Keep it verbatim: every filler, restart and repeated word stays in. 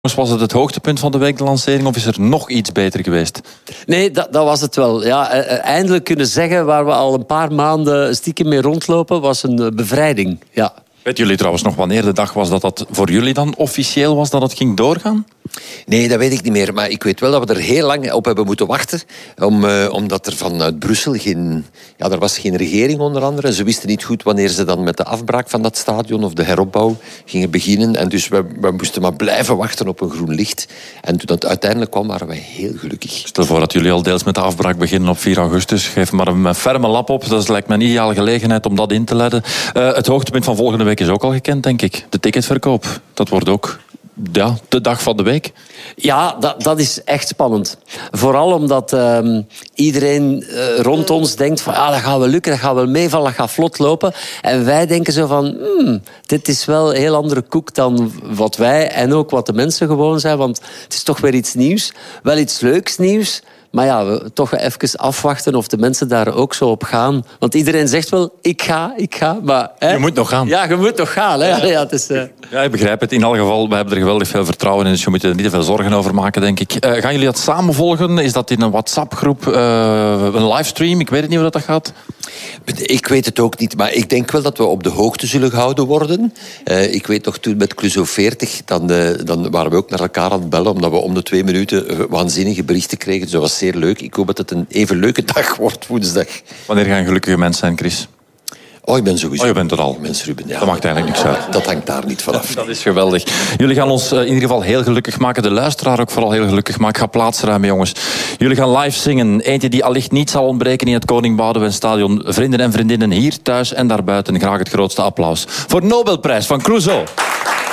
Was het het hoogtepunt van de week, de lancering, of is er nog iets beter geweest? Nee, dat, dat was het wel. Ja, eindelijk kunnen zeggen waar we al een paar maanden stiekem mee rondlopen, was een bevrijding. Ja. Weten jullie trouwens nog wanneer de dag was dat dat voor jullie dan officieel was dat het ging doorgaan? Nee, dat weet ik niet meer. Maar ik weet wel dat we er heel lang op hebben moeten wachten. Om, uh, omdat er vanuit Brussel geen... Ja, er was geen regering onder andere. Ze wisten niet goed wanneer ze dan met de afbraak van dat stadion of de heropbouw gingen beginnen. En dus we, we moesten maar blijven wachten op een groen licht. En toen dat uiteindelijk kwam, waren wij heel gelukkig. Stel voor dat jullie al deels met de afbraak beginnen op vier augustus. Geef maar een ferme lap op. Dat lijkt me een ideale gelegenheid om dat in te leiden. Uh, het hoogtepunt van volgende week is ook al gekend, denk ik. De ticketverkoop. Dat wordt ook... Ja, de dag van de week. Ja, dat, dat is echt spannend. Vooral omdat uh, iedereen uh, rond ons denkt van ah, dat gaat wel lukken, dat gaat wel meevallen, dat gaat vlot lopen. En wij denken zo van, hmm, dit is wel een heel andere koek dan wat wij en ook wat de mensen gewoon zijn. Want het is toch weer iets nieuws. Wel iets leuks nieuws. Maar ja, we toch even afwachten of de mensen daar ook zo op gaan. Want iedereen zegt wel, ik ga, ik ga. Maar, hè? Je moet nog gaan. Ja, je moet nog gaan. Hè? Ja. Ja, het is, uh... ja, ik begrijp het. In elk geval, we hebben er geweldig veel vertrouwen in. Dus je moet er niet te veel zorgen over maken, denk ik. Uh, gaan jullie dat samen volgen? Is dat in een WhatsApp-groep? Uh, een livestream? Ik weet het niet hoe dat gaat. Ik weet het ook niet, maar ik denk wel dat we op de hoogte zullen gehouden worden. Uh, ik weet nog, toen met Cluzo veertig, dan, uh, dan waren we ook naar elkaar aan het bellen, omdat we om de twee minuten waanzinnige berichten kregen. Dus dat was zeer leuk. Ik hoop dat het een even leuke dag wordt, woensdag. Wanneer gaan gelukkige mensen zijn, Chris? Oh, ik ben sowieso... Oh, je bent er al. Mens, Ruben, ja. Dat maakt eigenlijk niks uit. Dat hangt daar niet vanaf. Dat is geweldig. Jullie gaan ons in ieder geval heel gelukkig maken. De luisteraar ook vooral heel gelukkig maken. Ga plaatsruimen, jongens. Jullie gaan live zingen. Eentje die allicht niet zal ontbreken in het Koning Boudewijn Stadion. Vrienden en vriendinnen hier thuis en daarbuiten. Graag het grootste applaus voor Nobelprijs van Clouseau.